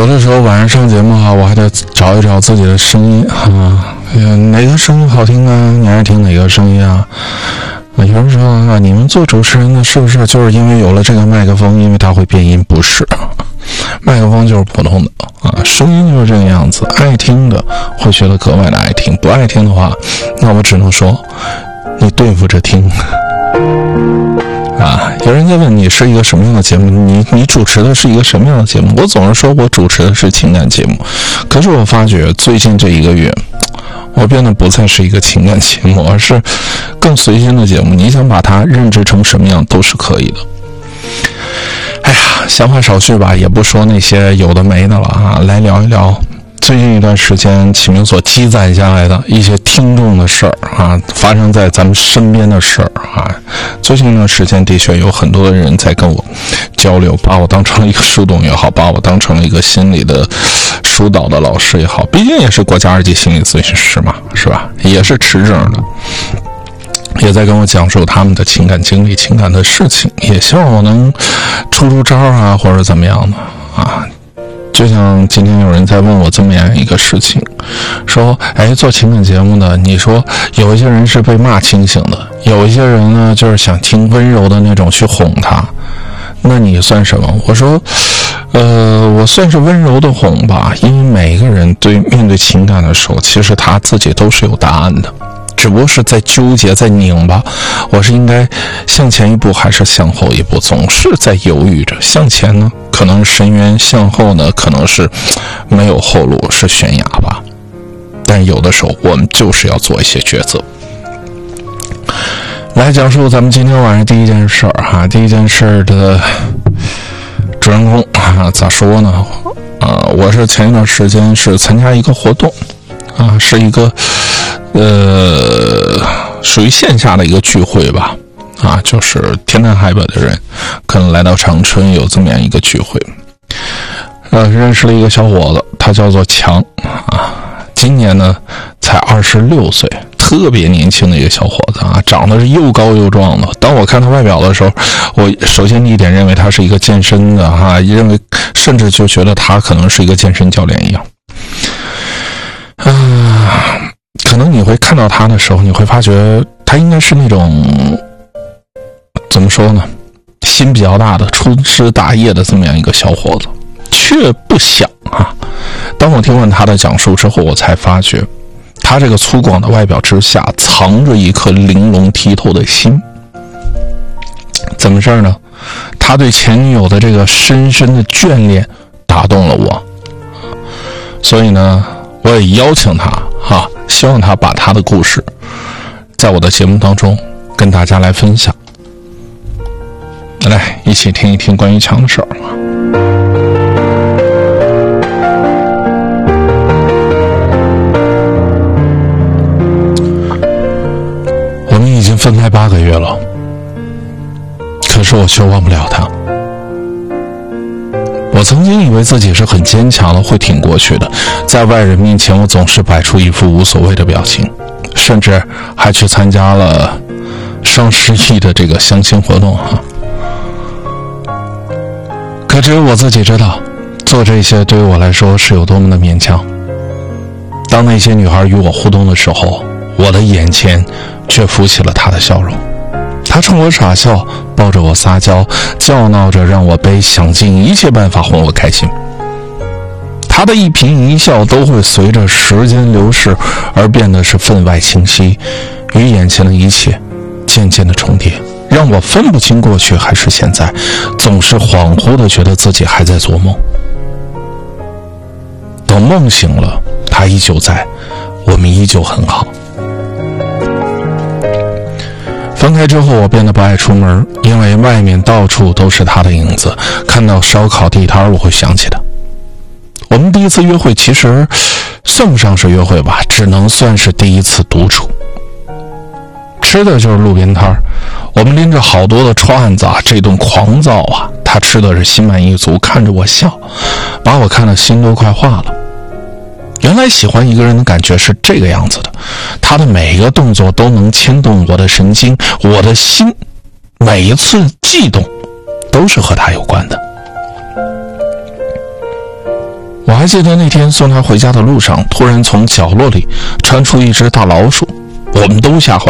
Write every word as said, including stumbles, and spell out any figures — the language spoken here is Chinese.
有的时候晚上上节目哈，我还得找一找自己的声音啊，哪个声音好听啊？你爱听哪个声音啊？有人说啊，你们做主持人的是不是就是因为有了这个麦克风，因为它会变音？不是，麦克风就是普通的啊，声音就是这个样子。爱听的会觉得格外的爱听，不爱听的话，那我只能说，你对付着听。啊，有人在问你是一个什么样的节目，你你主持的是一个什么样的节目？我总是说我主持的是情感节目，可是我发觉最近这一个月，我变得不再是一个情感节目，而是更随心的节目。你想把它认知成什么样都是可以的。哎呀，闲话少叙吧，也不说那些有的没的了啊，来聊一聊最近一段时间启明所积攒下来的一些听众的事儿啊，发生在咱们身边的事儿啊。最近一段时间的确有很多的人在跟我交流，把我当成了一个树洞也好，把我当成了一个心理的疏导的老师也好，毕竟也是国家二级心理咨询师嘛，是吧？也是持证的，也在跟我讲述他们的情感经历、情感的事情，也希望我能出出招啊，或者怎么样的啊。就像今天有人在问我这么样一个事情，说哎，做情感节目的，你说有一些人是被骂清醒的，有一些人呢就是想听温柔的那种去哄他，那你算什么？我说呃，我算是温柔的哄吧，因为每个人对面对情感的时候，其实他自己都是有答案的，只不过是在纠结，在拧巴，我是应该向前一步还是向后一步，总是在犹豫着。向前呢可能是深渊，向后呢可能是没有后路，是悬崖吧。但有的时候我们就是要做一些抉择。来讲述咱们今天晚上第一件事儿哈，第一件事的主人公啊，咋说呢？啊，我是前一段时间是参加一个活动啊，是一个呃属于线下的一个聚会吧。啊，就是天南海北的人可能来到长春有这么样一个聚会，呃，认识了一个小伙子，他叫做强啊，今年呢才二十六岁，特别年轻的一个小伙子啊，长得是又高又壮的。当我看他外表的时候，我首先第一点认为他是一个健身的哈、啊，认为甚至就觉得他可能是一个健身教练一样。啊，可能你会看到他的时候，你会发觉他应该是那种。怎么说呢？心比较大的、粗枝大叶的这么样一个小伙子，却不想啊。当我听完他的讲述之后，我才发觉，他这个粗犷的外表之下，藏着一颗玲珑剔透的心。怎么事呢？他对前女友的这个深深的眷恋，打动了我。所以呢，我也邀请他哈、啊，希望他把他的故事，在我的节目当中跟大家来分享。来，一起听一听关于强的事儿。我们已经分开八个月了，可是我却忘不了他。我曾经以为自己是很坚强的，会挺过去的，在外人面前我总是摆出一副无所谓的表情，甚至还去参加了双十一的这个相亲活动啊。可只有我自己知道，做这些对于我来说是有多么的勉强。当那些女孩与我互动的时候，我的眼前却浮起了她的笑容。她冲我傻笑，抱着我撒娇，叫闹着让我悲，想尽一切办法哄我开心。她的一颦一笑都会随着时间流逝而变得是分外清晰，与眼前的一切渐渐的重叠，让我分不清过去还是现在，总是恍惚的觉得自己还在做梦。等梦醒了，他依旧在，我们依旧很好。分开之后，我变得不爱出门，因为外面到处都是他的影子，看到烧烤地摊我会想起他。我们第一次约会其实算不上是约会吧，只能算是第一次独处。吃的就是路边摊，我们拎着好多的串子啊，这顿狂造啊，他吃的是心满意足，看着我笑，把我看得心都快化了。原来喜欢一个人的感觉是这个样子的，他的每一个动作都能牵动我的神经，我的心每一次悸动都是和他有关的。 还记得那天送他回家的路上，突然从角落里窜出一只大老鼠，我们都吓坏